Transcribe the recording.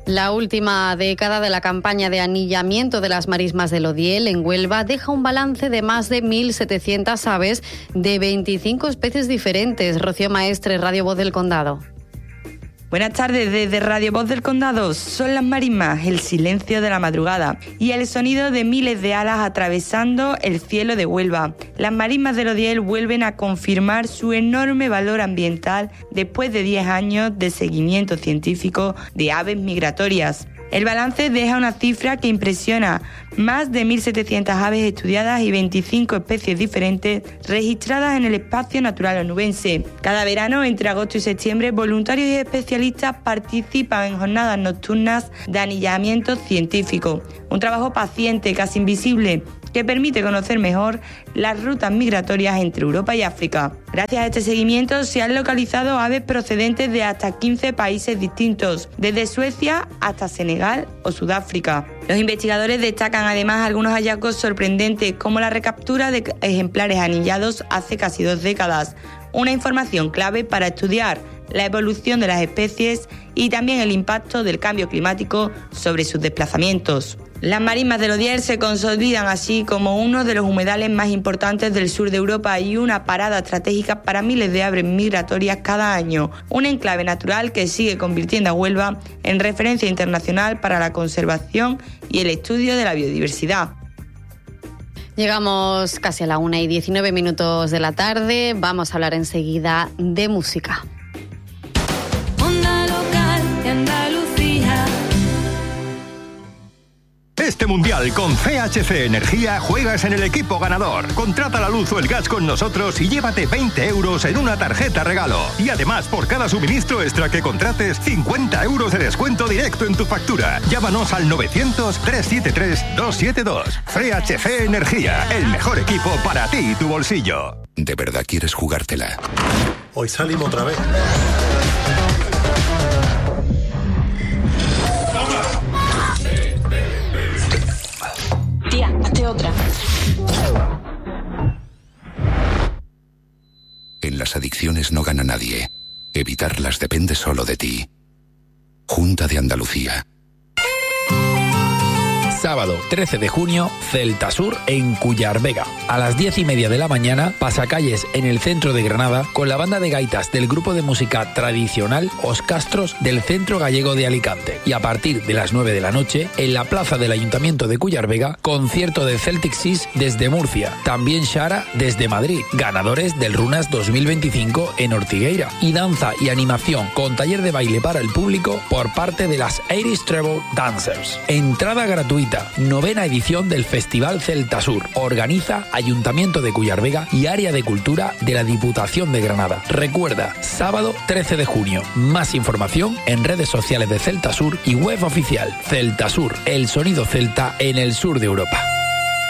La última década de la campaña de anillamiento de las marismas del Odiel en Huelva deja un balance de más de 1.700 aves de 25 especies diferentes. Rocío Maestre, Radio Voz del Condado. Buenas tardes desde Radio Voz del Condado. Son las marismas, el silencio de la madrugada y el sonido de miles de alas atravesando el cielo de Huelva. Las marismas del Odiel vuelven a confirmar su enorme valor ambiental después de 10 años de seguimiento científico de aves migratorias. El balance deja una cifra que impresiona: más de 1.700 aves estudiadas y 25 especies diferentes registradas en el espacio natural onubense. Cada verano, entre agosto y septiembre, voluntarios y especialistas participan en jornadas nocturnas de anillamiento científico. Un trabajo paciente, casi invisible, que permite conocer mejor las rutas migratorias entre Europa y África. Gracias a este seguimiento se han localizado aves procedentes de hasta 15 países distintos, desde Suecia hasta Senegal o Sudáfrica. Los investigadores destacan además algunos hallazgos sorprendentes, como la recaptura de ejemplares anillados hace casi 2 décadas, una información clave para estudiar la evolución de las especies y también el impacto del cambio climático sobre sus desplazamientos. Las marismas del Odiel se consolidan así como uno de los humedales más importantes del sur de Europa y una parada estratégica para miles de aves migratorias cada año. Un enclave natural que sigue convirtiendo a Huelva en referencia internacional para la conservación y el estudio de la biodiversidad. Llegamos casi a la 1:19 de la tarde. Vamos a hablar enseguida de música. Onda local de Andalucía. Este mundial con CHC Energía juegas en el equipo ganador. Contrata la luz o el gas con nosotros y llévate 20 euros en una tarjeta regalo. Y además, por cada suministro extra que contrates, 50 euros de descuento directo en tu factura. Llámanos al 900-373-272. CHC Energía, el mejor equipo para ti y tu bolsillo. ¿De verdad quieres jugártela? Hoy salimos otra vez. Tía, hazte otra. En las adicciones no gana nadie. Evitarlas depende solo de ti. Junta de Andalucía. Sábado 13 de junio, Celta Sur en Cuyar Vega. A las 10:30 de la mañana, pasacalles en el centro de Granada con la banda de gaitas del grupo de música tradicional Os Castros del Centro Gallego de Alicante. Y a partir de las 9 de la noche, en la plaza del Ayuntamiento de Cuyar Vega, concierto de Celtic Seas desde Murcia. También Shara desde Madrid, ganadores del Runas 2025 en Ortigueira. Y danza y animación con taller de baile para el público por parte de las Irish Treble Dancers. Entrada gratuita. 9ª edición del Festival Celta Sur. Organiza Ayuntamiento de Cuyar Vega y Área de Cultura de la Diputación de Granada. Recuerda, sábado 13 de junio. Más información en redes sociales de Celta Sur y web oficial. Celta Sur, el sonido celta en el sur de Europa.